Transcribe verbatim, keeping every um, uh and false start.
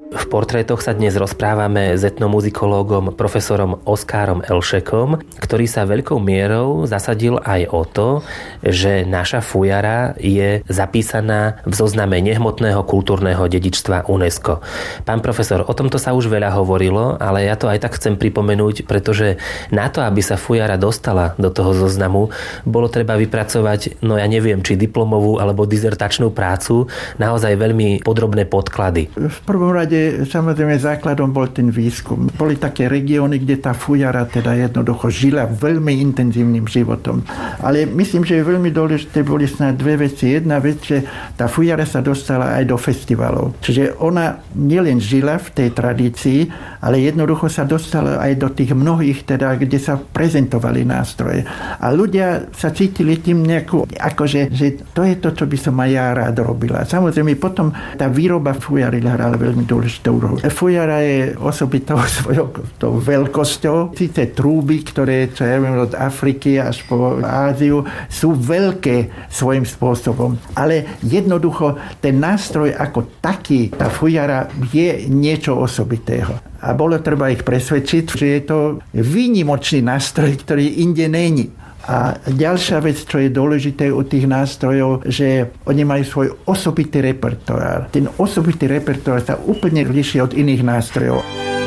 V portrétoch sa dnes rozprávame s etnomuzikológom profesorom Oskárom Elšekom, ktorý sa veľkou mierou zasadil aj o to, že naša fujara je zapísaná v zozname nehmotného kultúrneho dedičstva UNESCO. Pán profesor, o tomto sa už veľa hovorilo, ale ja to aj tak chcem pripomenúť, pretože na to, aby sa fujara dostala do toho zoznamu, bolo treba vypracovať, no ja neviem, či diplomovú alebo dizertačnú prácu, naozaj veľmi podrobné podklady. V prvom rade samozrejme základom bol ten výskum. Boli také regióny, kde tá fujara teda jednoducho žila veľmi intenzívnym životom. Ale myslím, že je veľmi dôležité boli snad dve veci. Jedna vec, že tá fujara sa dostala aj do festivalov. Čiže ona nielen žila v tej tradícii, ale jednoducho sa dostala aj do tých mnohých, teda, kde sa prezentovali nástroje. A ľudia sa cítili tým nejakú, akože, že to je to, čo by som aj ja rád robila. Samozrejme, potom tá výroba fujary hrala veľmi dôležitú. Fujara je osobitou svojou tou veľkosťou. Síce trúby, ktoré, čo ja viem, od Afriky až po Áziu, sú veľké svojím spôsobom. Ale jednoducho ten nástroj ako taký, tá fujara je niečo osobitého. A bolo treba ich presvedčiť, že je to výnimočný nástroj, ktorý inde není. A ďalšia vec, čo je dôležité u tých nástrojov, že oni majú svoj osobitý repertoár. Ten osobitý repertoár sa úplne líši od iných nástrojov.